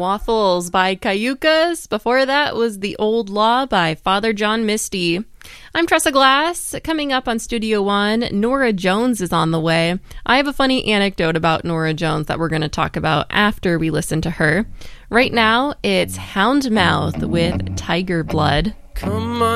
Waffles by Cayucas. Before that was The Old Law by Father John Misty. I'm Tressa Glass. Coming up on Studio One, Norah Jones is on the way. I have a funny anecdote about Norah Jones that we're going to talk about after we listen to her. Right now, it's Houndmouth with Tiger Blood. Come on.